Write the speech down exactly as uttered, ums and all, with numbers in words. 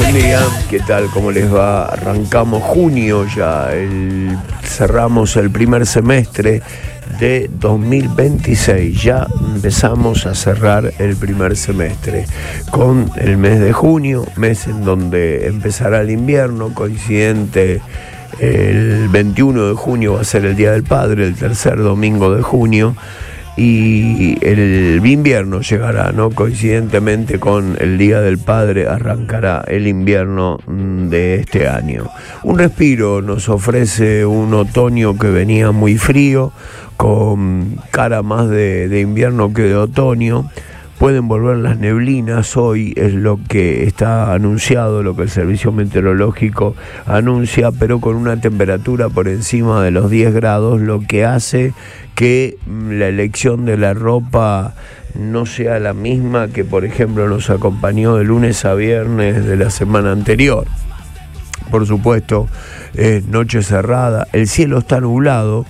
Buen día, ¿qué tal? ¿Cómo les va? Arrancamos junio ya, el, cerramos el primer semestre de dos mil veintiséis, ya empezamos a cerrar el primer semestre con el mes de junio, mes en donde empezará el invierno, coincidente. El veintiuno de junio va a ser el Día del Padre, el tercer domingo de junio, y el invierno llegará, ¿no? Coincidentemente con el Día del Padre arrancará el invierno de este año. Un respiro nos ofrece un otoño que venía muy frío, con cara más de, de invierno que de otoño. Pueden volver las neblinas, hoy es lo que está anunciado, lo que el servicio meteorológico anuncia, pero con una temperatura por encima de los diez grados, lo que hace que la elección de la ropa no sea la misma que, por ejemplo, nos acompañó de lunes a viernes de la semana anterior. Por supuesto, es noche cerrada, el cielo está nublado.